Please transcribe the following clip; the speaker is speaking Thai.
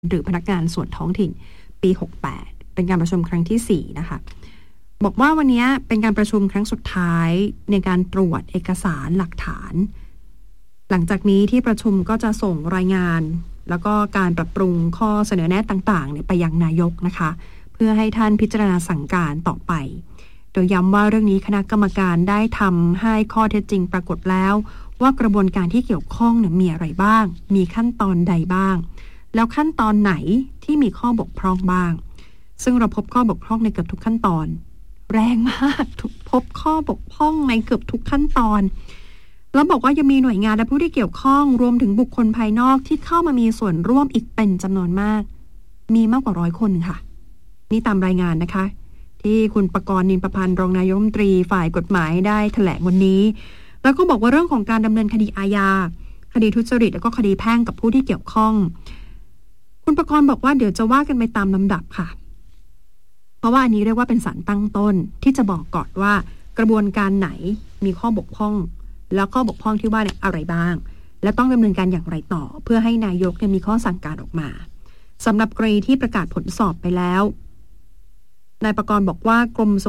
หรือพนักงานส่วนท้องถิ่นปี68เป็นการประชุมครั้งที่4นะคะบอกว่าวันนี้เป็นการประชุมครั้งสุดท้ายในการตรวจเอกสารหลักฐานหลังจากนี้ที่ประชุมก็จะส่งรายงานแล้วก็การปรับปรุงข้อเสนอแนะต่างๆไปยังนายกนะคะเพื่อให้ท่านพิจารณาสั่งการต่อไปโดยย้ำว่าเรื่องนี้คณะกรรมการได้ทำให้ข้อเท็จจริงปรากฏแล้วว่ากระบวนการที่เกี่ยวข้องมีอะไรบ้างมีขั้นตอนใดบ้างแล้วขั้นตอนไหนที่มีข้อบกพร่องบ้างซึ่งเราพบข้อบกพร่องในเกือบทุกขั้นตอนแรงมากพบข้อบกพร่องในเกือบทุกขั้นตอนแล้วบอกว่ายังมีหน่วยงานและผู้ที่เกี่ยวข้องรวมถึงบุคคลภายนอกที่เข้ามามีส่วนร่วมอีกเป็นจำนวนมากมีมากกว่า100 คนค่ะนี่ตามรายงานนะคะที่คุณประกรณ์ นินประพันธ์รองนายกรัฐมนตรีฝ่ายกฎหมายได้แถลงวันนี้แล้วก็บอกว่าเรื่องของการดำเนินคดีอาญาคดีทุจริตแล้วก็คดีแพ่งกับผู้ที่เกี่ยวข้องคุณประกรณ์บอกว่าเดี๋ยวจะว่ากันไปตามลำดับค่ะเพราะว่าอันนี้เรียกว่าเป็นสารตั้งต้นที่จะบอกก่อนว่ากระบวนการไหนมีข้อบกพร่องแล้วก็บกพร่องที่ว่าอะไรบ้างและต้องดำเนินการอย่างไรต่อเพื่อให้นายกมีข้อสั่งการออกมาสำหรับกรณีที่ประกาศผลสอบไปแล้วนายประกรณ์บอกว่ากรม